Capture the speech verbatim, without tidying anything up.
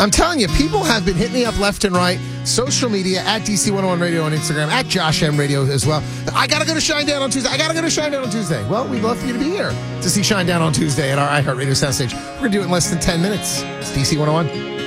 I'm telling you, people have been hitting me up left and right. Social media, at D C one oh one Radio on Instagram, at Josh M Radio as well. I got to go to Shinedown on Tuesday. I got to go to Shinedown on Tuesday. Well, we'd love for you to be here to see Shinedown on Tuesday at our iHeartRadio soundstage. We're going to do it in less than ten minutes. It's D C one oh one.